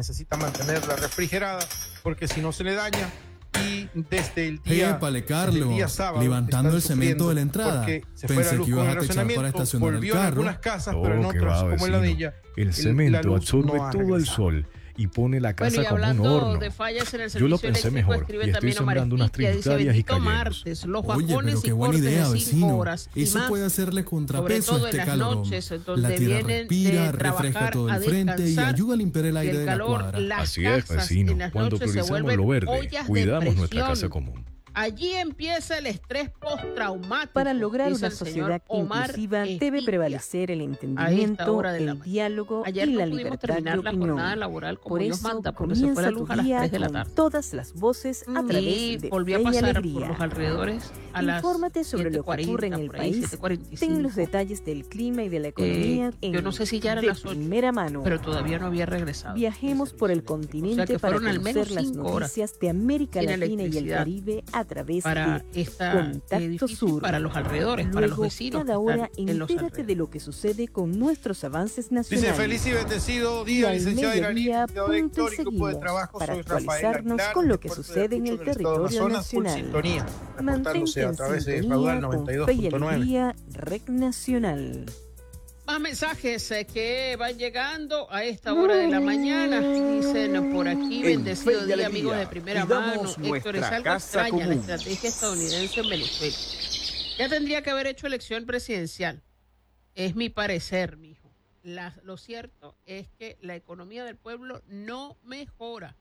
necesita mantenerla refrigerada porque si no se le daña. Y desde el día, Épale, Carlos, desde el día sábado levantando el cemento de la entrada. se fue la Pensé luz que con ibas el a techar para racionamiento, estacionar el volvió en carro. algunas casas, pero en que otras, va, como en la de vecino. ella, El la cemento luz absorbe no ha todo el regresado. sol y pone la Bueno, casa y como un hablando horno. de fallas en el Yo lo servicio pensé eléctrico, mejor escribe y estoy también Omar sembrando unas Espitia, dice, trinitarias y bendito cayeros. martes, los Oye, bajones pero qué y buena cortes idea, de 5 vecino. horas y Eso más, puede hacerle sobre contrapeso a todo en este las calorón. noches, La donde tierra vienen respira, de refresca trabajar todo a el frente y descansar ayuda a limpiar el aire del de la calor, cuadra. las Así es, casas vecino. en las Cuando noches se priorizamos vuelven lo verde, ollas de cuidamos nuestra presión. casa común. Allí empieza el estrés postraumático. Para lograr dice una el señor sociedad Omar inclusiva debe Espitia. prevalecer el A esta entendimiento, hora de la el mañana. diálogo Ayer y no la pudimos libertad terminar de la jornada opinión. laboral como Por Dios eso manda, porque se fue la comienza luz tu a las día 3 de la con tarde. todas las voces a Y través de volvió a Fe y pasar por Alegría. los alrededores a las Infórmate sobre lo que 7:40, ocurre en el por ahí, país. 7:45. Ten los detalles del clima y de la economía yo no sé si ya eran de las 8, primera mano. pero todavía no había regresado. Viajemos por el O continente sea que para fueron al menos conocer las 5 horas noticias de América sin Latina y el electricidad Caribe a través para de esta Contacto edificio, Sur. para los alrededores, para los Luego, vecinos cada que hora están en los entérate de alrededores. lo que sucede con nuestros avances Dice nacionales. feliz y bendecido Y día, al licenciado Iraní, mediodía, licenciado punto y Héctor y grupo de seguimos trabajo. para Soy Rafael actualizarnos Aguilar, con lo de que Puerto sucede en Ayacucho, el del estado territorio Amazonas, full nacional. sintonía, Mantente reportándose a en través de sintonía Raudal con Fe y 92.9. Alegría, Rec Nacional. Más mensajes que van llegando a esta hora de la mañana. Dicen por aquí, bendecido Fe y día, Alegría, amigos de primera cuidamos mano. Héctor, es nuestra algo casa extraña la común. estrategia estadounidense en Venezuela. Ya tendría que haber hecho elección presidencial. Es mi parecer, mijo. Lo cierto es que la economía del pueblo no mejora.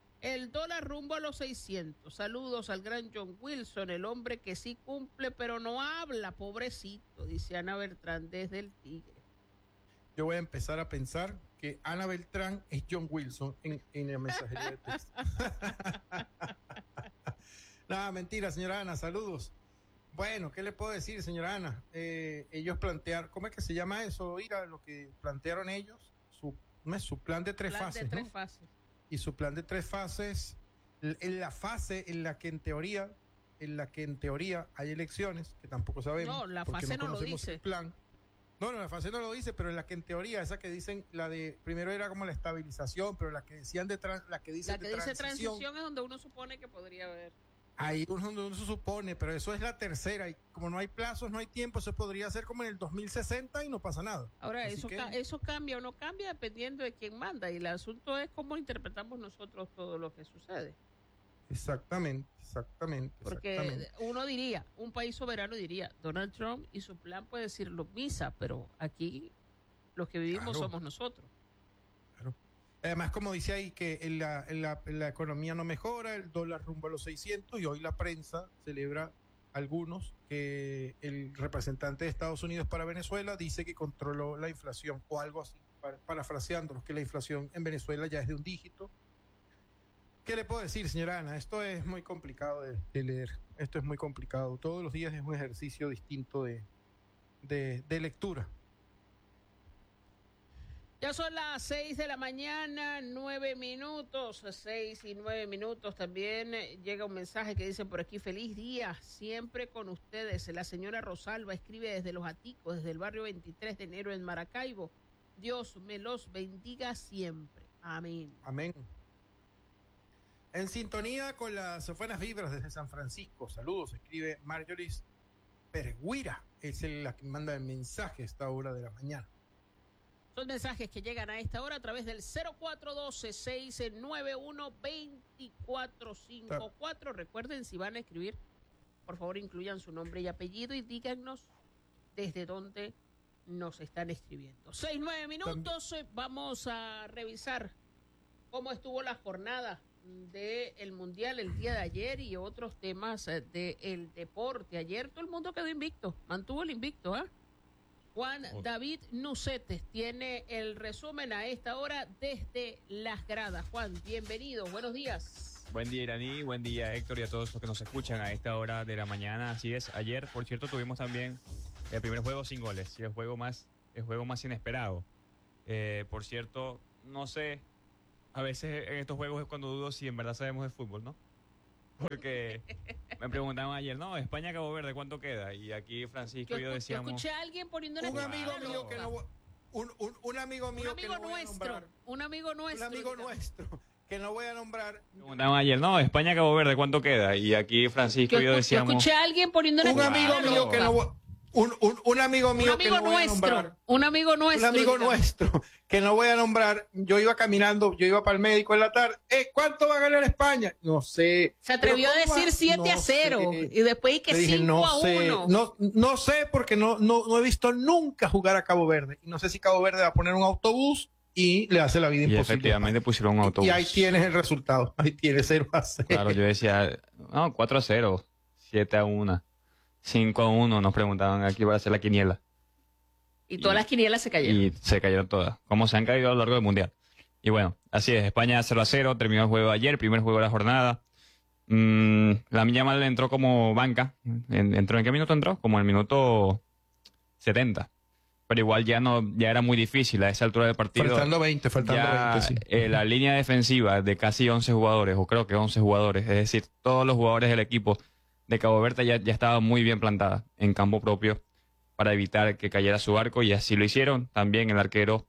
El dólar rumbo a los 600. Saludos al gran John Wilson, el hombre que sí cumple pero no habla, pobrecito, dice Ana Bertrán desde el Tigre. Yo voy a empezar a pensar que Ana Beltrán es John Wilson en la mensajería de texto. Nada, mentira, señora Ana, saludos. Bueno, ¿qué le puedo decir, señora Ana? Ellos plantearon, ¿cómo es que se llama eso? Ira, lo que plantearon ellos, su plan de tres fases, de tres ¿no? fases. Y su plan de tres fases, en la fase en la que en teoría hay elecciones, que tampoco sabemos. No, la porque fase no lo conocemos dice. el plan. No, la fase no lo dice, pero en la que en teoría, esa que dicen, la de primero era como la estabilización, pero la que decían la que dice transición es donde uno supone que podría haber. ahí es donde uno se supone, pero eso es la tercera, y como no hay plazos, no hay tiempo, eso podría ser como en el 2060 y no pasa nada. Ahora, Así que, eso cambia o no cambia dependiendo de quién manda, y el asunto es cómo interpretamos nosotros todo lo que sucede. exactamente. Porque uno diría, un país soberano diría, Donald Trump y su plan puede decirlo misa, pero aquí los que vivimos Claro. somos nosotros. Claro. Además, como dice ahí, que la economía no mejora, el dólar rumbo a los 600, y hoy la prensa celebra algunos que el representante de Estados Unidos para Venezuela dice que controló la inflación o algo así, parafraseándolos, que la inflación en Venezuela ya es de un dígito. ¿Qué le puedo decir, señora Ana? Esto es muy complicado de leer, esto es muy complicado. Todos los días es un ejercicio distinto de lectura. Ya son las 6 de la mañana, 9 minutos, 6 y 9 minutos. También llega un mensaje que dice por aquí, feliz día, siempre con ustedes. La señora Rosalba escribe desde Los Aticos, desde el barrio 23 de enero en Maracaibo. Dios me los bendiga siempre. Amén. Amén. En sintonía con las buenas vibras desde San Francisco. Saludos, escribe Marjorie Perguira. Es la que manda el mensaje a esta hora de la mañana. Son mensajes que llegan a esta hora a través del 0412-691-2454. Recuerden, si van a escribir, por favor incluyan su nombre y apellido y díganos desde dónde nos están escribiendo. 6-9 minutos, vamos a revisar cómo estuvo la jornada del Mundial el día de ayer y otros temas del deporte. Ayer todo el mundo quedó invicto, mantuvo el invicto, ¿ah? Juan David Nucetes tiene el resumen a esta hora desde las gradas. Juan, bienvenido, buenos días. Buen día, Iraní, buen día, Héctor, y a todos los que nos escuchan a esta hora de la mañana. Así es, ayer, por cierto, tuvimos también el primer juego sin goles y el juego más inesperado. Por cierto, no sé, a veces en estos juegos es cuando dudo si en verdad sabemos de fútbol, ¿no? Porque me preguntaban ayer, no, España-Cabo Verde, ¿cuánto queda? Y aquí Francisco y yo decíamos... Yo escuché a alguien poniendo Un amigo mío que no Un amigo mío que no voy a nombrar. Un amigo nuestro. Un amigo nuestro que no voy a nombrar. Preguntaban ayer, no, España, Cabo Verde, ¿cuánto queda? Y aquí Francisco y yo Yo decíamos... escuché a alguien poniendo una Un amigo cara mío que loca. no voy- un amigo mío que no voy a nombrar. Un amigo Un nuestro. amigo digamos. nuestro que no voy a nombrar. Yo iba caminando, yo iba para el médico en la tarde. ¿Cuánto va a ganar España? No sé. Se atrevió a ¿Pero cómo decir va? 7-0 No sé. y después y que Le dije, 5-1. no sé porque no he visto nunca jugar a Cabo Verde. Y no sé si Cabo Verde va a poner un autobús y le hace la vida Y imposible. efectivamente pusieron un autobús. Y ahí tienes el resultado. Ahí tienes 0-0. Claro, yo decía, no, 4-0, 7-1, 5-1, nos preguntaban aquí para hacer la quiniela. Y todas las quinielas se cayeron. Y se cayeron todas, como se han caído a lo largo del Mundial. Y bueno, así es, España 0-0, terminó el juego ayer, primer juego de la jornada. Lamine Yamal entró como banca. ¿Entró en qué minuto entró? Como en el minuto 70. Pero igual ya era muy difícil a esa altura del partido. Faltando 20, Ya, sí. la línea defensiva de casi 11 jugadores, o creo que 11 jugadores, es decir, todos los jugadores del equipo de Cabo Verde ya estaba muy bien plantada en campo propio para evitar que cayera su arco, y así lo hicieron. También el arquero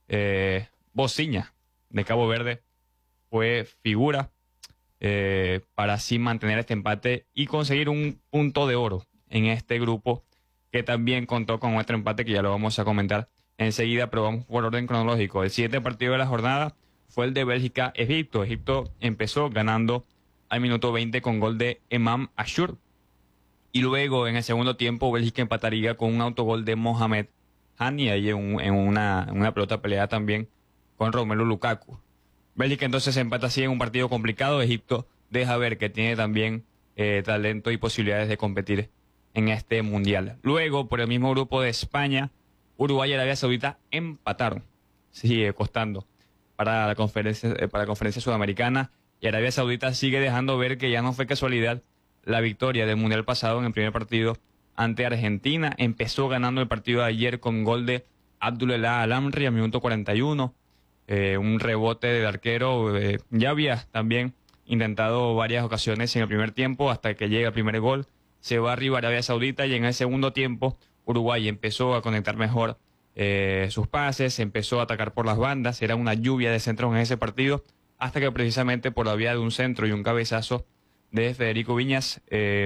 Bociña de Cabo Verde fue figura para así mantener este empate y conseguir un punto de oro en este grupo, que también contó con otro empate que ya lo vamos a comentar enseguida, pero vamos por orden cronológico. El siguiente partido de la jornada fue el de Bélgica-Egipto. Egipto empezó ganando al minuto 20 con gol de Emam Ashur. Y luego, en el segundo tiempo, Bélgica empataría con un autogol de Mohamed Hani, ahí en una pelota peleada también con Romelu Lukaku. Bélgica entonces empata así en un partido complicado. Egipto deja ver que tiene también talento y posibilidades de competir en este mundial. Luego, por el mismo grupo de España, Uruguay y Arabia Saudita empataron. Sigue costando para la conferencia sudamericana, y Arabia Saudita sigue dejando ver que ya no fue casualidad la victoria del mundial pasado en el primer partido ante Argentina. Empezó ganando el partido de ayer con gol de Abdullah Al-Amri al minuto 41. Un rebote del arquero. Ya había también intentado varias ocasiones en el primer tiempo hasta que llega el primer gol. Se va arriba Arabia Saudita, y en el segundo tiempo Uruguay empezó a conectar mejor sus pases, empezó a atacar por las bandas. Era una lluvia de centros en ese partido, hasta que precisamente por la vía de un centro y un cabezazo de Federico Viñas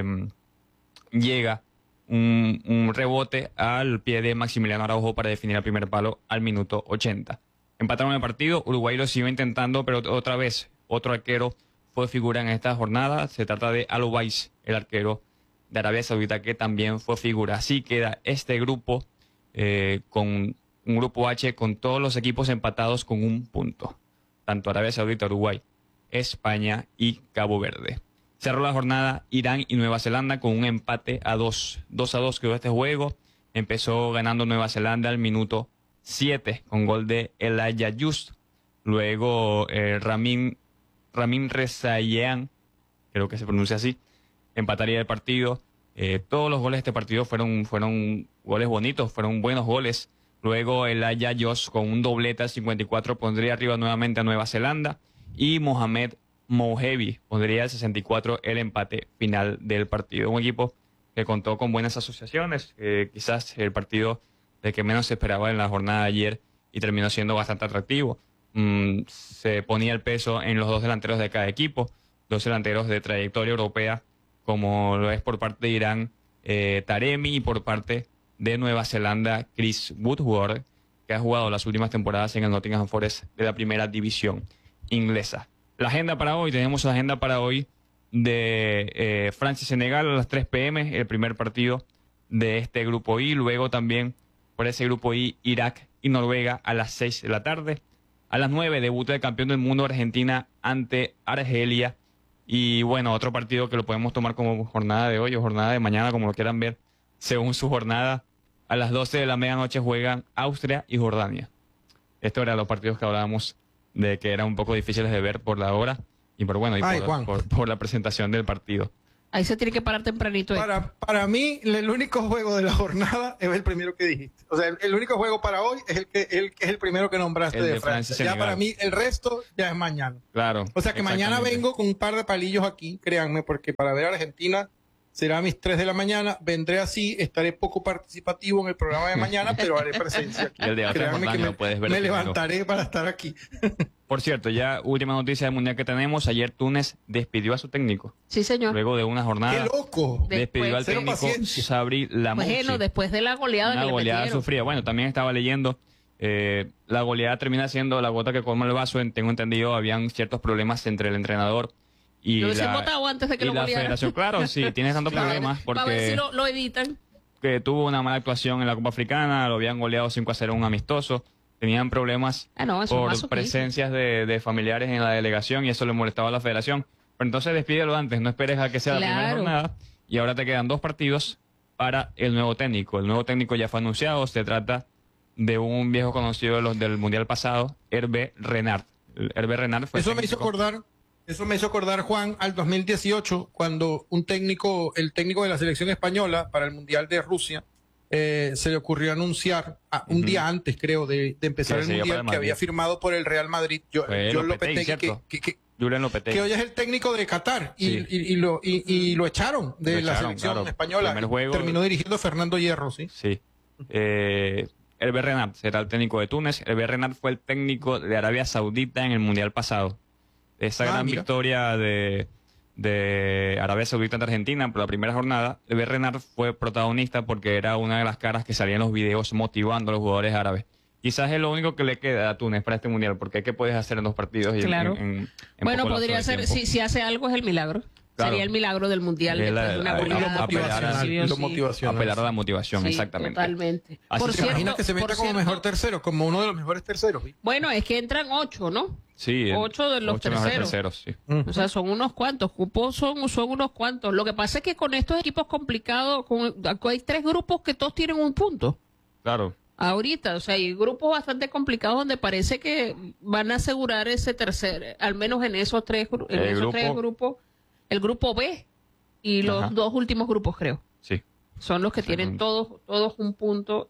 llega un rebote al pie de Maximiliano Araujo para definir el primer palo al minuto 80. Empataron el partido, Uruguay lo siguió intentando, pero otra vez otro arquero fue figura en esta jornada. Se trata de Alobais, el arquero de Arabia Saudita, que también fue figura. Así queda este grupo con un grupo H con todos los equipos empatados con un punto. Tanto Arabia Saudita, Uruguay, España y Cabo Verde. Cerró la jornada Irán y Nueva Zelanda con un empate a 2. 2-2 quedó este juego. Empezó ganando Nueva Zelanda al minuto 7 con gol de Elijah Just. Luego Ramin Rezaeian, creo que se pronuncia así, empataría el partido. Todos los goles de este partido fueron goles bonitos, fueron buenos goles. Luego Elijah Just con un doblete al 54 pondría arriba nuevamente a Nueva Zelanda, y Mohamed Mouhebi pondría al 64 el empate final del partido. Un equipo que contó con buenas asociaciones, quizás el partido de que menos se esperaba en la jornada de ayer, y terminó siendo bastante atractivo. Se ponía el peso en los dos delanteros de cada equipo, dos delanteros de trayectoria europea, como lo es por parte de Irán Taremi, y por parte de Nueva Zelanda Chris Woodward, que ha jugado las últimas temporadas en el Nottingham Forest de la primera división inglesa. La agenda para hoy, tenemos la agenda para hoy de Francia y Senegal a las 3 p.m, el primer partido de este grupo I. Luego también por ese grupo I, Irak y Noruega a las 6 de la tarde. A las 9 debuta el campeón del mundo Argentina ante Argelia. Y bueno, otro partido que lo podemos tomar como jornada de hoy o jornada de mañana, como lo quieran ver, según su jornada. A las 12 de la medianoche juegan Austria y Jordania. Estos eran los partidos que hablábamos de que eran un poco difíciles de ver por la hora y por por la presentación del partido. Ahí se tiene que parar tempranito. Para mí, el único juego de la jornada es el primero que dijiste. O sea, el único juego para hoy es el primero que nombraste El de Francia. Ya para mí, el resto ya es mañana. Claro. O sea, que mañana vengo con un par de palillos aquí, créanme, porque para ver a Argentina será a mis 3 de la mañana, vendré así, estaré poco participativo en el programa de mañana, pero haré presencia aquí. Y el de Alfred Créanme Morán que lo puedes ver me primero. levantaré para estar aquí. Por cierto, ya última noticia del Mundial que tenemos. Ayer Túnez despidió a su técnico. Sí, señor. Luego de una ¡Qué jornada, loco! despidió al Cero técnico paciencia. Sabri Lamouchi. Bueno, después de la goleada Una que le goleada metieron. sufrida. Bueno, también estaba leyendo, la goleada termina siendo la gota que colma el vaso. Tengo entendido, habían ciertos problemas entre el entrenador y Lo hubiesen la, votado antes de que y lo la golearan. federación. Claro, sí, tienes tantos problemas Para ver porque si lo evitan. que tuvo una mala actuación en la Copa Africana, lo habían goleado 5-0 en un amistoso, tenían problemas Ah, no, eso es por masoquismo. presencias de familiares en la delegación y eso le molestaba a la federación. Pero entonces despídelo antes, no esperes a que sea la primera Claro. jornada. Y ahora te quedan 2 partidos para el nuevo técnico. El nuevo técnico ya fue anunciado, se trata de un viejo conocido de los del Mundial pasado, Hervé Renard. Hervé Renard fue Eso me hizo acordar, Juan, al 2018, cuando el técnico de la selección española para el Mundial de Rusia, se le ocurrió anunciar un día antes, creo, de empezar Que el se iba para Mundial, el que había Madrid. firmado por el Real Madrid. Fue John Lopetegui, Lopetegui, ¿cierto? que Julián Lopetegui. hoy es el técnico de Qatar y, Sí. y lo echaron de Lo la echaron, selección claro. española. Primer juego- Terminó dirigiendo Fernando Hierro, ¿sí? Sí. Hervé Renard será el técnico de Túnez. Hervé Renard fue el técnico de Arabia Saudita en el Mundial pasado. Esa gran Mira. victoria de Arabia Saudita ante Argentina por la primera jornada. Hervé Renard fue protagonista porque era una de las caras que salía en los videos motivando a los jugadores árabes. Quizás es lo único que le queda a Túnez para este Mundial, porque ¿qué puedes hacer en 2 partidos? Y Claro. en Bueno, poco lapso podría de ser, tiempo? si hace algo es el milagro. Claro. Sería el milagro del Mundial De después de una la- goleada. apelar a- Sí, lo sí. motivacional. Apelar a la motivación, Sí, exactamente. Totalmente. Así Por se ¿Te cierto, imaginas que se meta por como cierto, mejor tercero, como uno de los mejores terceros? ¿sí? Bueno, es que entran 8, ¿no? Sí, 8 de los 8 mejores terceros. sí. O sea, son unos cuantos, cupos son unos cuantos. Lo que pasa es que con estos equipos complicados, hay 3 grupos que todos tienen un punto. Claro. Ahorita, o sea, hay grupos bastante complicados donde parece que van a asegurar ese tercer, al menos en esos 3 grupos, el grupo B y los Ajá. 2 últimos grupos, creo. Sí. Son los que tienen todos un punto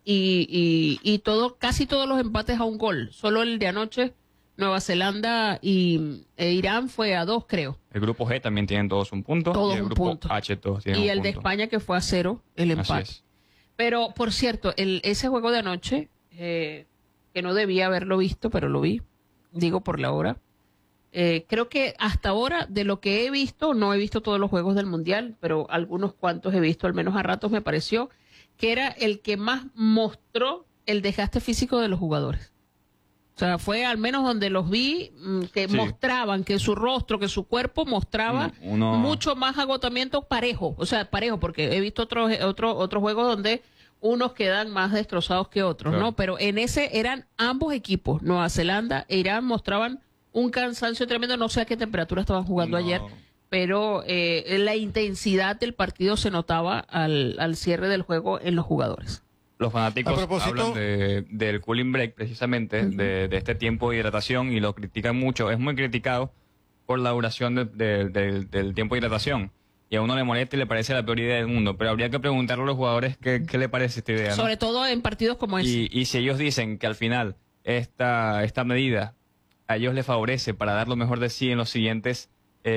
y casi todos los empates a un gol. Solo el de anoche, Nueva Zelanda e Irán fue a 2, creo. El grupo G también tienen todos un punto. Todos y el un grupo punto. H todos tienen Y un el de punto. España que fue a 0, el Así empate. es. Pero, por cierto, ese juego de anoche, que no debía haberlo visto, pero lo vi, digo por la hora, creo que hasta ahora, de lo que he visto, no he visto todos los juegos del Mundial, pero algunos cuantos he visto, al menos a ratos me pareció, que era el que más mostró el desgaste físico de los jugadores. O sea, fue al menos donde los vi que Sí. mostraban que su rostro, que su cuerpo mostraba Uno- mucho más agotamiento parejo. O sea, parejo, porque he visto otros juegos donde unos quedan más destrozados que otros, Claro. ¿no? Pero en ese eran ambos equipos, Nueva Zelanda e Irán, mostraban un cansancio tremendo. No sé a qué temperatura estaban jugando No. ayer, pero la intensidad del partido se notaba al cierre del juego en los jugadores. Los fanáticos A propósito- hablan del cooling break, precisamente, de este tiempo de hidratación, y lo critican mucho. Es muy criticado por la duración del tiempo de hidratación. Y a uno le molesta y le parece la peor idea del mundo. Pero habría que preguntarle a los jugadores qué le parece esta idea, ¿no? Sobre todo en partidos como ese. Y si ellos dicen que al final esta medida a ellos les favorece para dar lo mejor de sí en los siguientes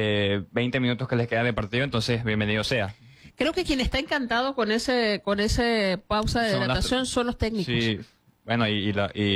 20 minutos que les quedan de partido, entonces bienvenido sea. Creo que quien está encantado con ese pausa de Son las- hidratación son los técnicos. Sí, bueno, y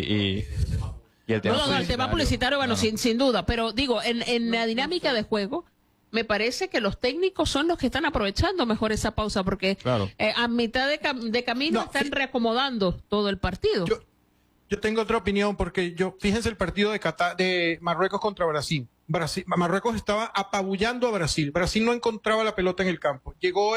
el tema No, el tema publicitario, bueno, Claro. sin duda, pero digo, en la dinámica de juego, me parece que los técnicos son los que están aprovechando mejor esa pausa, porque Claro. a mitad de camino No, están reacomodando todo el partido. Yo tengo otra opinión porque fíjense el partido de Marruecos contra Brasil. Marruecos estaba apabullando a Brasil. Brasil no encontraba la pelota en el campo. Llegó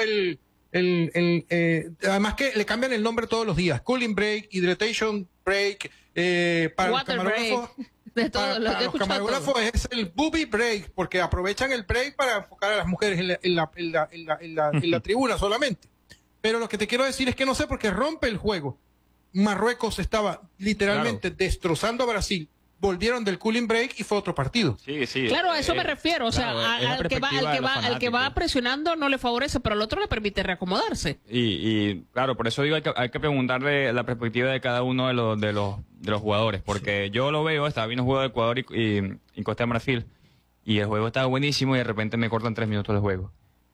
además que le cambian el nombre todos los días. Cooling break, hydratation break, para los Water camarógrafos. break, de todo, Para lo he los escuchado camarógrafos todo. es el booby break, porque aprovechan el break para enfocar a las mujeres en la tribuna solamente. Pero lo que te quiero decir es que no sé, porque rompe el juego. Marruecos estaba literalmente destrozando a Brasil. Volvieron del cooling break y fue otro partido. Sí, sí. Claro, a eso me refiero. O sea, claro, es la al que perspectiva de los al que va fanáticos. presionando no le favorece, pero al otro le permite reacomodarse. Y claro, por eso digo, hay que preguntarle la perspectiva de cada uno de los jugadores, porque yo lo veo, estaba viendo un juego de Ecuador y Costa de Marfil, y el juego estaba buenísimo y de repente me cortan 3 minutos de juego.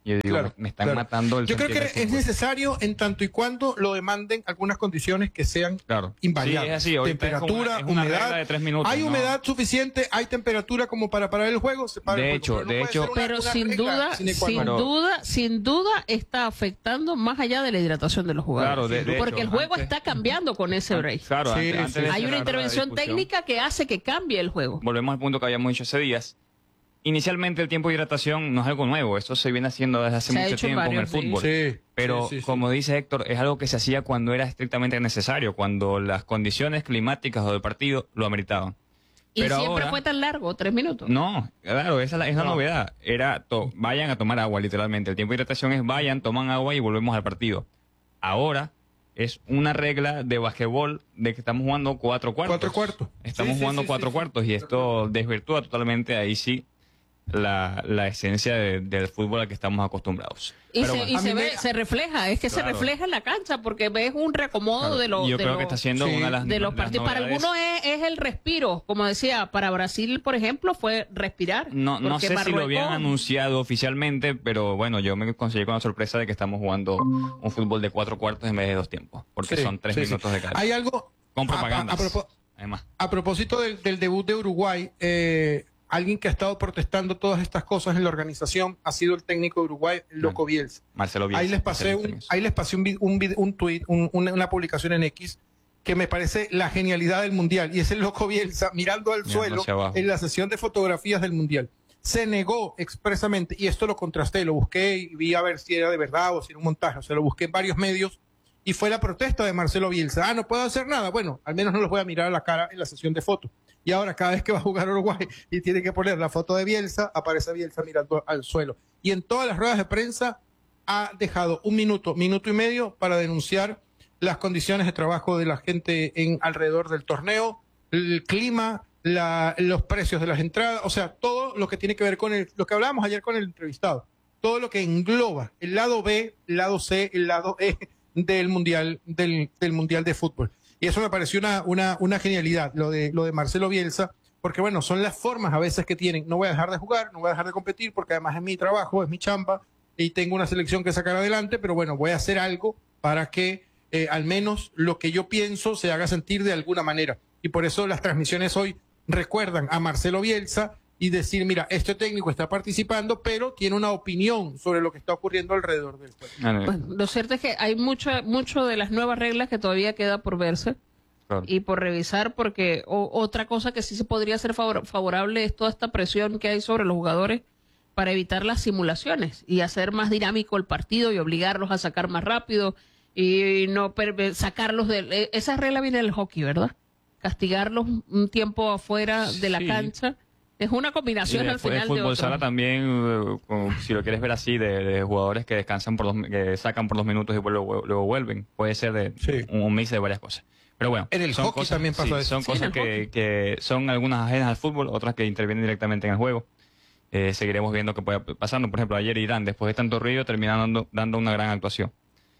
Yo digo, Claro, me están claro. matando el Yo creo que sentido del es fútbol. necesario en tanto y cuando lo demanden algunas condiciones que sean Claro. invariables. Sí, es así. Ahorita Temperatura, es una humedad. regla de 3 minutos. Hay ¿no? humedad suficiente, hay temperatura como para parar el juego. Se para De el hecho, juego, pero no de puede hecho- ser Pero una sin regla duda, sine qua sin non. duda, sin duda está afectando más allá de la hidratación de los jugadores. Claro, de porque hecho, el juego antes- está cambiando con ese break. Claro, Sí, antes sí. de Hay una cerrar la intervención discusión, técnica que hace que cambie el juego. Volvemos al punto que habíamos dicho hace días. Inicialmente el tiempo de hidratación no es algo nuevo, esto se viene haciendo desde hace Se ha mucho hecho en tiempo en el varios, sí. fútbol. Sí, Pero sí, sí, sí. como dice Héctor, es algo que se hacía cuando era estrictamente necesario, cuando las condiciones climáticas o del partido lo ameritaban. Y Pero siempre ahora- fue tan largo, 3 minutos. No, claro, esa es la No. novedad. Era vayan a tomar agua, literalmente. El tiempo de hidratación es vayan, toman agua y volvemos al partido. Ahora es una regla de basquetbol de que estamos jugando 4 cuartos. 4 cuartos. Estamos Sí, sí, jugando sí, 4 sí, cuartos y esto desvirtúa totalmente ahí sí la esencia del fútbol al que estamos acostumbrados. Y, Pero se, bueno. y A se mí ve, me- se refleja, es que se Claro. refleja en la cancha porque ves un reacomodo Claro, de los yo de creo los- que está siendo sí, una de las de los las partidos. Para novedades. algunos es el respiro, como decía, para Brasil, por ejemplo, fue respirar. No porque sé si lo habían Marruecos- anunciado oficialmente, pero bueno, yo me conseguí con la sorpresa de que estamos jugando un fútbol de 4 cuartos en vez de 2 tiempos, porque Sí, son 3 sí, sí. minutos de cada. Hay algo. Con propaganda. A Además, propósito del debut de Uruguay, alguien que ha estado protestando todas estas cosas en la organización ha sido el técnico de Uruguay, el Loco Bielsa. Marcelo Bielsa. Ahí les pasé un tweet, una publicación en X que me parece la genialidad del Mundial. Y es el Loco Bielsa mirando al Mirando suelo hacia abajo. en la sesión de fotografías del Mundial. Se negó expresamente, y esto lo contrasté, lo busqué y vi a ver si era de verdad o si era un montaje. O sea, lo busqué en varios medios y fue la protesta de Marcelo Bielsa. No puedo hacer nada. Bueno, al menos no los voy a mirar a la cara en la sesión de fotos. Y ahora cada vez que va a jugar Uruguay y tiene que poner la foto de Bielsa, aparece Bielsa mirando al suelo. Y en todas las ruedas de prensa ha dejado un minuto, minuto y medio para denunciar las condiciones de trabajo de la gente alrededor del torneo, el clima, los precios de las entradas, o sea, todo lo que tiene que ver con lo que hablábamos ayer con el entrevistado, todo lo que engloba el lado B, el lado C, el lado E del mundial de fútbol. Y eso me pareció una genialidad, lo de Marcelo Bielsa, porque bueno, son las formas a veces que tienen. No voy a dejar de jugar, no voy a dejar de competir, porque además es mi trabajo, es mi chamba, y tengo una selección que sacar adelante, pero bueno, voy a hacer algo para que al menos lo que yo pienso se haga sentir de alguna manera. Y por eso las transmisiones hoy recuerdan a Marcelo Bielsa y decir, mira, este técnico está participando, pero tiene una opinión sobre lo que está ocurriendo alrededor del juego. Bueno, lo cierto es que hay mucho de las nuevas reglas que todavía queda por verse claro. y por revisar, porque otra cosa que sí se podría ser favorable es toda esta presión que hay sobre los jugadores para evitar las simulaciones y hacer más dinámico el partido y obligarlos a sacar más rápido y no sacarlos de... Esa regla viene del hockey, ¿verdad? Castigarlos un tiempo afuera de la Sí. cancha. Es una combinación al final el de fútbol otras. sala también, si lo quieres ver así, de jugadores que descansan que sacan por 2 minutos y luego vuelven. Puede ser de Sí. un mix de varias cosas. Pero bueno, En el son hockey cosas, también pasa eso. Son Sí, cosas en el que son algunas ajenas al fútbol, otras que intervienen directamente en el juego. Seguiremos viendo qué puede pasando. Por ejemplo, ayer Irán, después de tanto ruido, termina dando una gran actuación.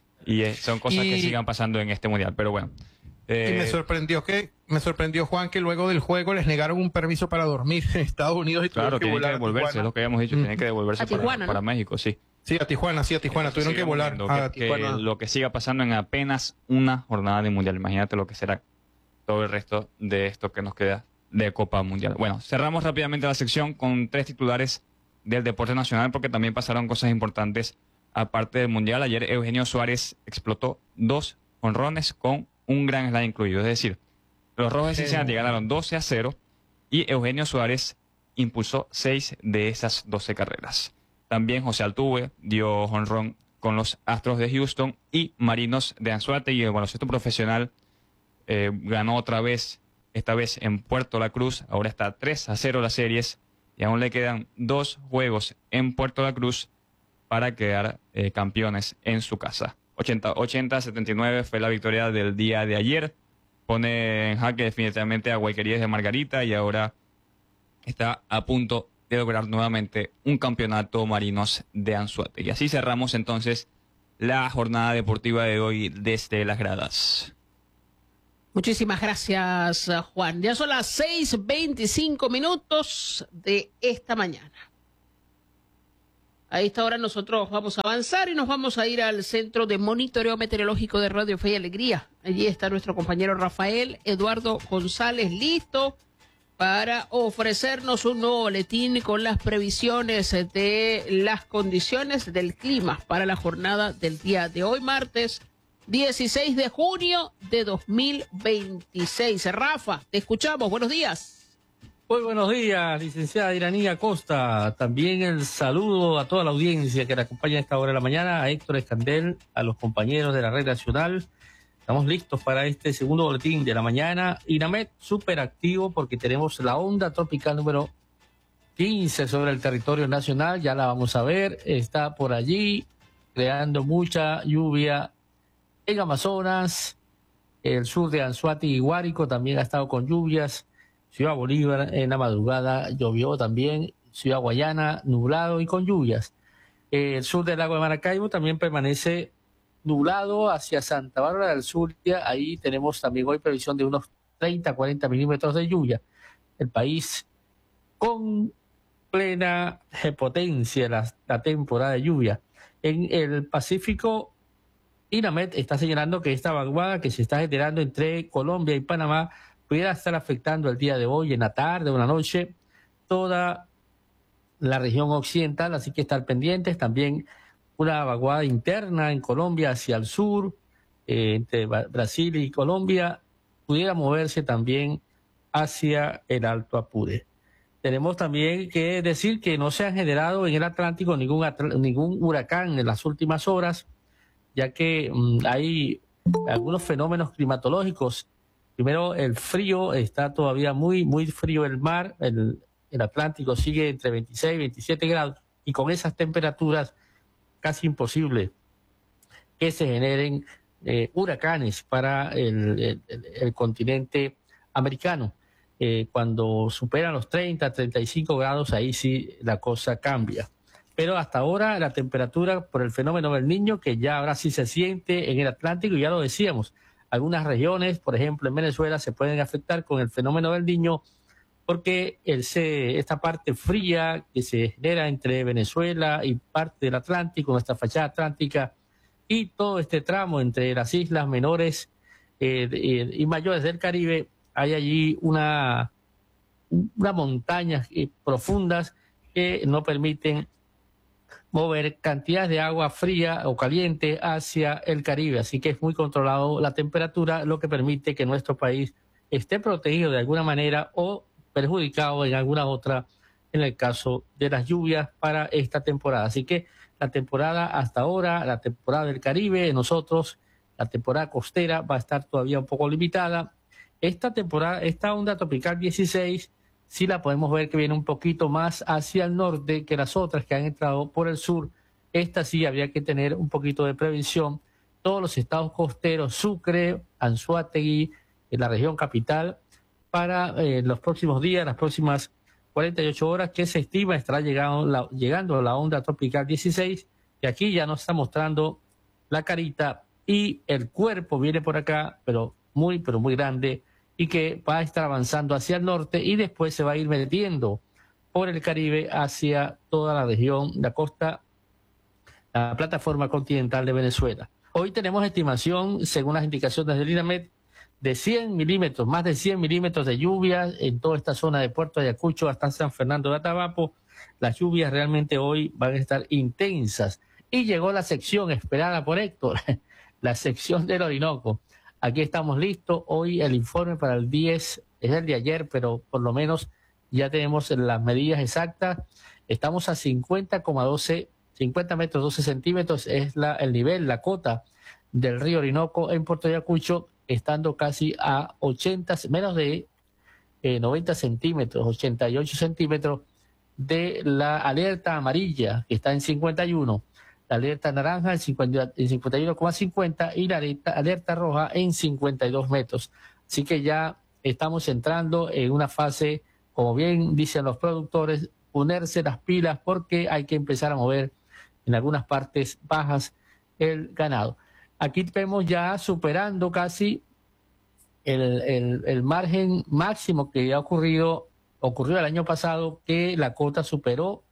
Y son cosas que Y- sigan pasando en este mundial. Pero bueno. Y me sorprendió Juan que luego del juego les negaron un permiso para dormir en Estados Unidos y Claro, tuvieron que tienen que volar a devolverse, es Tijuana. lo que habíamos dicho, tienen que devolverse A Tijuana, para ¿no? México, sí. Sí, a Tijuana, tuvieron que Sigamos volar viendo a que Tijuana. lo que siga pasando en apenas una jornada de mundial. Imagínate lo que será todo el resto de esto que nos queda de Copa Mundial. Bueno, cerramos rápidamente la sección con 3 titulares del deporte nacional porque también pasaron cosas importantes aparte del mundial. Ayer Eugenio Suárez explotó 2 jonrones con un gran slam incluido. Es decir, los Rojos de Cincinnati ganaron 12-0 y Eugenio Suárez impulsó 6 de esas 12 carreras. También José Altuve dio jonrón con los Astros de Houston y Marinos de Anzoátegui. Y el baloncesto profesional ganó otra vez, esta vez en Puerto La Cruz. Ahora está 3-0 las series y aún le quedan 2 juegos en Puerto La Cruz para quedar campeones en su casa. 80-79 fue la victoria del día de ayer. Pone en jaque definitivamente a Guayquerías de Margarita y ahora está a punto de lograr nuevamente un campeonato Marinos de Anzoátegui. Y así cerramos entonces la jornada deportiva de hoy desde las gradas. Muchísimas gracias, Juan. Ya son las 6:25 de esta mañana. A esta hora nosotros vamos a avanzar y nos vamos a ir al Centro de Monitoreo Meteorológico de Radio Fe y Alegría. Allí está nuestro compañero Rafael Eduardo González, listo para ofrecernos un nuevo boletín con las previsiones de las condiciones del clima para la jornada del día de hoy, martes 16 de junio de 2026. Rafa, te escuchamos. Buenos días. Muy buenos días, licenciada Iranía Costa. También el saludo a toda la audiencia que la acompaña a esta hora de la mañana, a Héctor Escandel, a los compañeros de la Red Nacional. Estamos listos para este segundo boletín de la mañana. INAMED súper activo porque tenemos la onda tropical número 15 sobre el territorio nacional. Ya la vamos a ver. Está por allí creando mucha lluvia en Amazonas. El sur de Anzoátegui y Guárico también ha estado con lluvias. Ciudad Bolívar en la madrugada llovió también, Ciudad Guayana nublado y con lluvias. El sur del lago de Maracaibo también permanece nublado hacia Santa Bárbara del Zulia. Ahí tenemos también hoy previsión de unos 30-40 milímetros de lluvia. El país con plena potencia la temporada de lluvia. En el Pacífico, INAMED está señalando que esta vaguada que se está generando entre Colombia y Panamá pudiera estar afectando el día de hoy, en la tarde o en la noche, toda la región occidental, así que estar pendientes. También una vaguada interna en Colombia hacia el sur, entre Brasil y Colombia, pudiera moverse también hacia el Alto Apure. Tenemos también que decir que no se ha generado en el Atlántico ningún huracán en las últimas horas, ya que hay algunos fenómenos climatológicos. Primero, el frío, está todavía muy frío el mar, el Atlántico sigue entre 26 y 27 grados, y con esas temperaturas casi imposible que se generen huracanes para el continente americano. Cuando superan los 30, 35 grados, ahí sí la cosa cambia. Pero hasta ahora la temperatura por el fenómeno del Niño, que ya ahora sí se siente en el Atlántico, ya lo decíamos, algunas regiones, por ejemplo en Venezuela, se pueden afectar con el fenómeno del Niño porque esta parte fría que se genera entre Venezuela y parte del Atlántico, nuestra fachada atlántica, y todo este tramo entre las islas menores y mayores del Caribe, hay allí unas montañas profundas que no permiten mover cantidades de agua fría o caliente hacia el Caribe, así que es muy controlado la temperatura, lo que permite que nuestro país esté protegido de alguna manera o perjudicado en alguna otra en el caso de las lluvias para esta temporada. Así que la temporada hasta ahora, la temporada del Caribe, nosotros, la temporada costera va a estar todavía un poco limitada. Esta temporada, esta onda tropical 16, sí la podemos ver que viene un poquito más hacia el norte que las otras que han entrado por el sur. Esta sí habría que tener un poquito de prevención. Todos los estados costeros, Sucre, Anzoátegui, en la región capital, para los próximos días, las próximas 48 horas, que se estima estará llegando la onda tropical 16, que aquí ya nos está mostrando la carita y el cuerpo viene por acá, pero muy grande, y que va a estar avanzando hacia el norte y después se va a ir metiendo por el Caribe hacia toda la región, la costa, la plataforma continental de Venezuela. Hoy tenemos estimación, según las indicaciones del INAMED, de 100 milímetros, más de 100 milímetros de lluvia en toda esta zona de Puerto Ayacucho hasta San Fernando de Atabapo. Las lluvias realmente hoy van a estar intensas. Y llegó la sección esperada por Héctor, la sección del Orinoco. Aquí estamos listos. Hoy el informe para el 10 es el de ayer, pero por lo menos ya tenemos las medidas exactas. Estamos a 50 metros 12 centímetros, es el nivel, la cota del río Orinoco en Puerto Ayacucho, estando casi a menos de 90 centímetros, 88 centímetros de la alerta amarilla, que está en 51. La alerta naranja en 51,50 y la alerta roja en 52 metros. Así que ya estamos entrando en una fase, como bien dicen los productores, ponerse las pilas porque hay que empezar a mover en algunas partes bajas el ganado. Aquí vemos ya superando casi el margen máximo que ya ocurrió el año pasado, que la cota superó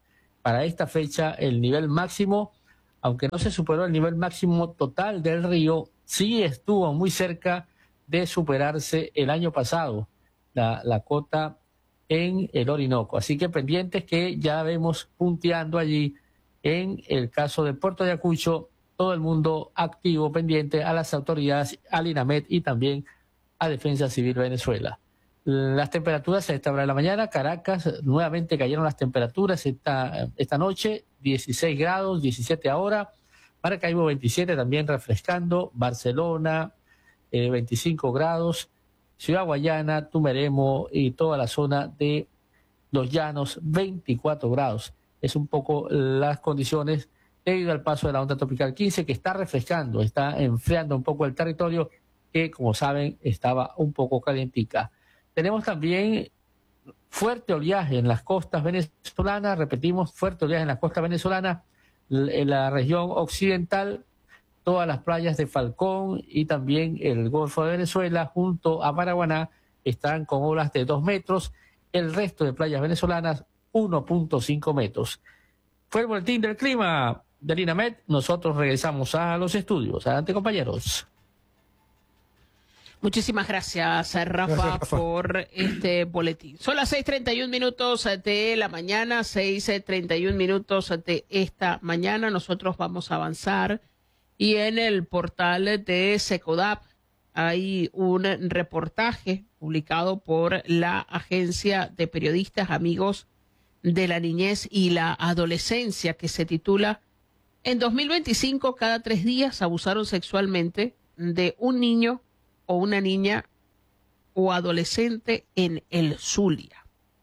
para esta fecha el nivel máximo, aunque no se superó el nivel máximo total del río, sí estuvo muy cerca de superarse el año pasado, la cota en el Orinoco. Así que pendientes que ya vemos punteando allí en el caso de Puerto Ayacucho, todo el mundo activo, pendiente a las autoridades, al INAMED y también a Defensa Civil Venezuela. Las temperaturas a esta hora de la mañana, Caracas, nuevamente cayeron las temperaturas esta noche, 16 grados, 17 ahora, Maracaibo 27 también refrescando, Barcelona 25 grados, Ciudad Guayana, Tumeremo y toda la zona de los Llanos 24 grados. Es un poco las condiciones debido al paso de la onda tropical 15 que está refrescando, está enfriando un poco el territorio que, como saben, estaba un poco calientica. Tenemos también fuerte oleaje en las costas venezolanas, repetimos, fuerte oleaje en las costas venezolanas, en la región occidental, todas las playas de Falcón y también el Golfo de Venezuela junto a Paraguaná están con olas de 2 metros, el resto de playas venezolanas 1.5 metros. Fue el boletín del clima del INAMED, nosotros regresamos a los estudios. Adelante, compañeros. Muchísimas gracias, Rafa, por este boletín. Son las 6:31 de la mañana, 6:31 de esta mañana. Nosotros vamos a avanzar y en el portal de Secodap hay un reportaje publicado por la agencia de periodistas Amigos de la Niñez y la Adolescencia que se titula En 2025, cada 3 días abusaron sexualmente de un niño o una niña o adolescente en el Zulia.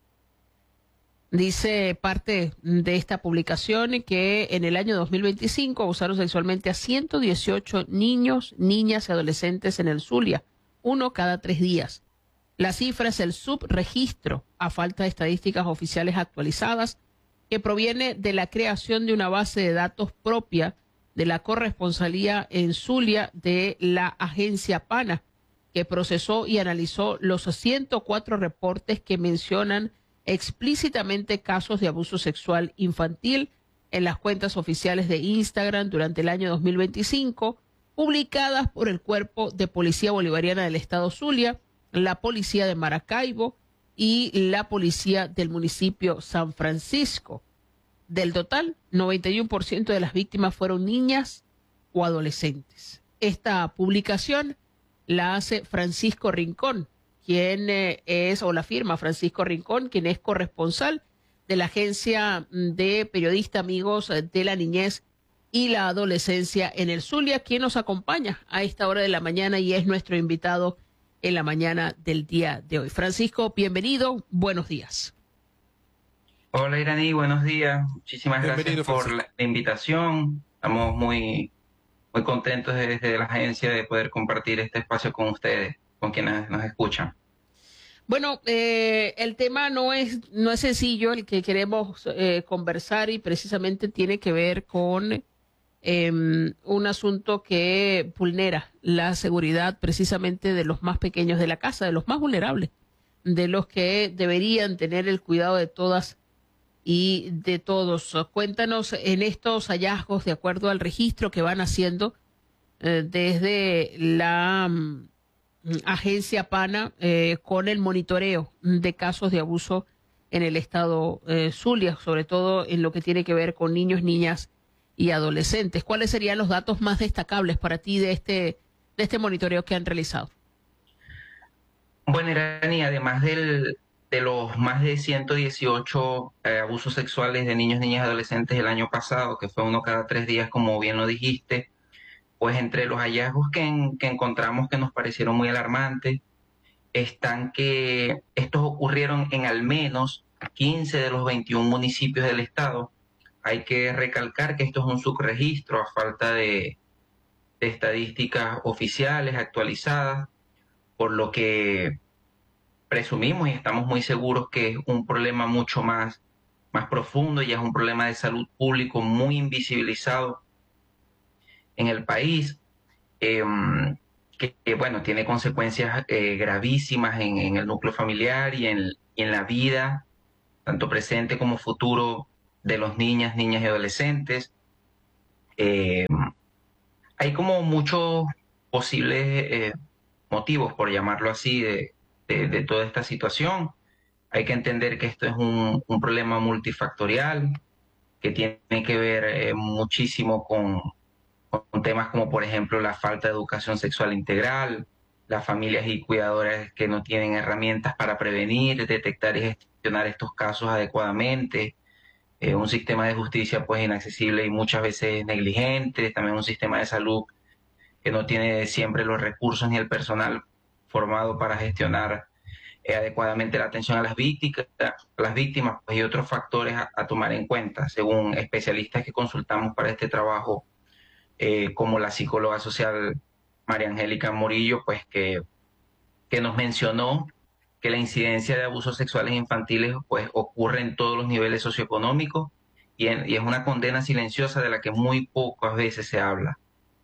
Dice parte de esta publicación que en el año 2025 abusaron sexualmente a 118 niños, niñas y adolescentes en el Zulia, 1 cada 3 días. La cifra es el subregistro, a falta de estadísticas oficiales actualizadas, que proviene de la creación de una base de datos propia de la corresponsalía en Zulia de la agencia PANA, que procesó y analizó los 104 reportes que mencionan explícitamente casos de abuso sexual infantil en las cuentas oficiales de Instagram durante el año 2025, publicadas por el Cuerpo de Policía Bolivariana del Estado Zulia, la Policía de Maracaibo y la Policía del municipio San Francisco. Del total, 91% de las víctimas fueron niñas o adolescentes. Esta publicación la hace Francisco Rincón, quien es, o la firma Francisco Rincón, quien es corresponsal de la agencia de periodistas Amigos de la Niñez y la Adolescencia en el Zulia, quien nos acompaña a esta hora de la mañana y es nuestro invitado en la mañana del día de hoy. Francisco, bienvenido, buenos días. Hola Iraní, buenos días. Muchísimas gracias por la invitación. Estamos muy contentos desde la agencia de poder compartir este espacio con ustedes, con quienes nos escuchan. Bueno, el tema no es sencillo, el que queremos conversar y precisamente tiene que ver con un asunto que vulnera la seguridad precisamente de los más pequeños de la casa, de los más vulnerables, de los que deberían tener el cuidado de todas y de todos. Cuéntanos en estos hallazgos, de acuerdo al registro que van haciendo desde la agencia PANA con el monitoreo de casos de abuso en el estado Zulia, sobre todo en lo que tiene que ver con niños, niñas y adolescentes. ¿Cuáles serían los datos más destacables para ti de este monitoreo que han realizado? Bueno, Irani, además de los más de 118 abusos sexuales de niños, niñas y adolescentes el año pasado, que fue 1 cada 3 días, como bien lo dijiste, pues entre los hallazgos que encontramos que nos parecieron muy alarmantes, están que estos ocurrieron en al menos 15 de los 21 municipios del estado. Hay que recalcar que esto es un subregistro a falta de estadísticas oficiales actualizadas, por lo que presumimos y estamos muy seguros que es un problema mucho más profundo y es un problema de salud pública muy invisibilizado en el país, que bueno, tiene consecuencias gravísimas en el núcleo familiar y en la vida, tanto presente como futuro, de los niñas y adolescentes. Hay como muchos posibles motivos, por llamarlo así, de toda esta situación. Hay que entender que esto es un problema multifactorial que tiene que ver muchísimo con temas como, por ejemplo, la falta de educación sexual integral, las familias y cuidadoras que no tienen herramientas para prevenir, detectar y gestionar estos casos adecuadamente, un sistema de justicia pues inaccesible y muchas veces negligente, también un sistema de salud que no tiene siempre los recursos ni el personal formado para gestionar adecuadamente la atención a las víctimas pues, y otros factores a tomar en cuenta, según especialistas que consultamos para este trabajo, como la psicóloga social María Angélica Murillo, pues que nos mencionó que la incidencia de abusos sexuales infantiles pues ocurre en todos los niveles socioeconómicos y es una condena silenciosa de la que muy pocas veces se habla.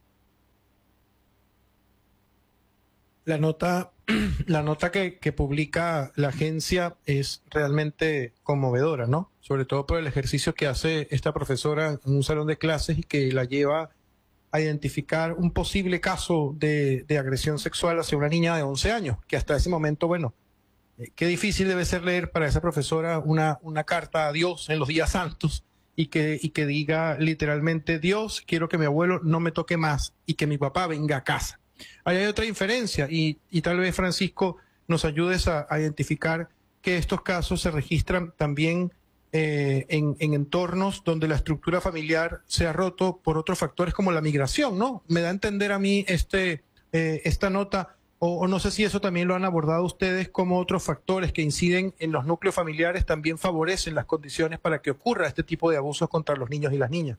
La nota que publica la agencia es realmente conmovedora, ¿no? Sobre todo por el ejercicio que hace esta profesora en un salón de clases y que la lleva a identificar un posible caso de agresión sexual hacia una niña de 11 años, que hasta ese momento, bueno, qué difícil debe ser leer para esa profesora una carta a Dios en los días santos y que diga literalmente: Dios, quiero que mi abuelo no me toque más y que mi papá venga a casa. Ahí hay otra diferencia y tal vez, Francisco, nos ayudes a identificar que estos casos se registran también en entornos donde la estructura familiar se ha roto por otros factores como la migración, ¿no? Me da a entender a mí esta nota, o no sé si eso también lo han abordado ustedes, como otros factores que inciden en los núcleos familiares también favorecen las condiciones para que ocurra este tipo de abusos contra los niños y las niñas.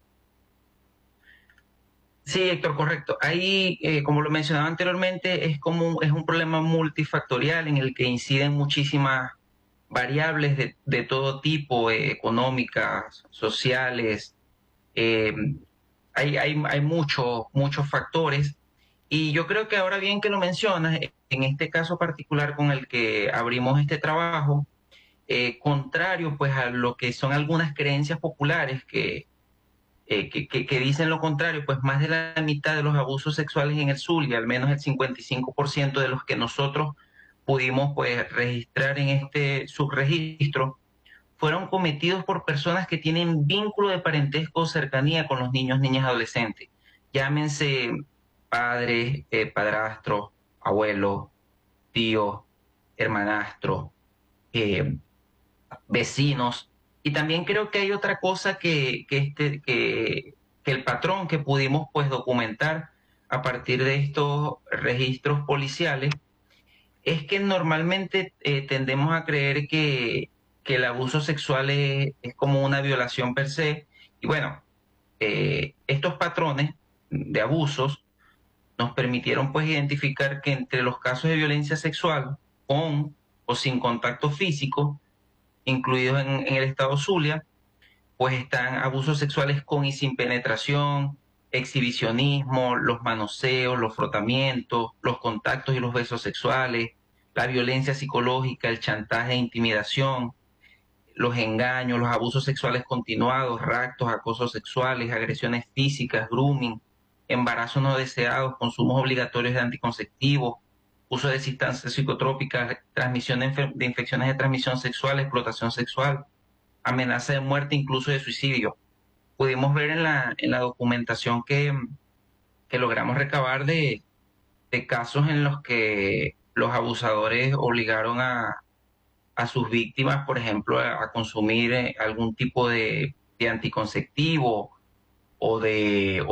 Sí, Héctor, correcto. Ahí, como lo mencionaba anteriormente, es un problema multifactorial en el que inciden muchísimas variables de todo tipo, económicas, sociales. Hay muchos factores. Y yo creo que ahora bien que lo mencionas, en este caso particular con el que abrimos este trabajo, contrario pues a lo que son algunas creencias populares que dicen lo contrario, pues más de la mitad de los abusos sexuales en el Zulia, al menos el 55% de los que nosotros pudimos pues registrar en este subregistro, fueron cometidos por personas que tienen vínculo de parentesco o cercanía con los niños, niñas, adolescentes. Llámense padres, padrastros, abuelos, tíos, hermanastros, vecinos. Y también creo que hay otra cosa que el patrón que pudimos pues documentar a partir de estos registros policiales es que normalmente tendemos a creer que el abuso sexual es como una violación per se. Y bueno, estos patrones de abusos nos permitieron pues identificar que entre los casos de violencia sexual con o sin contacto físico, incluidos en el estado Zulia, pues están abusos sexuales con y sin penetración, exhibicionismo, los manoseos, los frotamientos, los contactos y los besos sexuales, la violencia psicológica, el chantaje e intimidación, los engaños, los abusos sexuales continuados, raptos, acosos sexuales, agresiones físicas, grooming, embarazos no deseados, consumos obligatorios de anticonceptivos, uso de sustancias psicotrópicas, transmisión de infecciones de transmisión sexual, explotación sexual, amenaza de muerte, incluso de suicidio. Pudimos ver en la documentación que logramos recabar de casos en los que los abusadores obligaron a sus víctimas, por ejemplo, a consumir algún tipo de anticonceptivo o de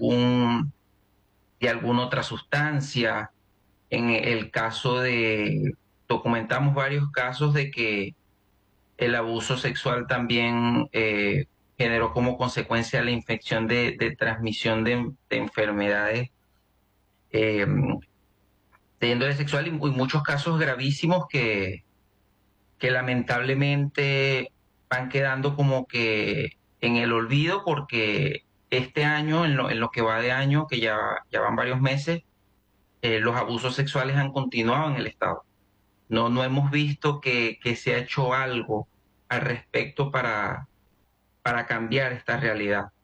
alguna otra sustancia. En el caso documentamos varios casos de que el abuso sexual también generó como consecuencia la infección de transmisión de enfermedades de índole sexual y muchos casos gravísimos que lamentablemente van quedando como que en el olvido, porque este año, en lo que va de año, que ya van varios meses, los abusos sexuales han continuado en el Estado. No hemos visto que se ha hecho algo al respecto para para cambiar esta realidad.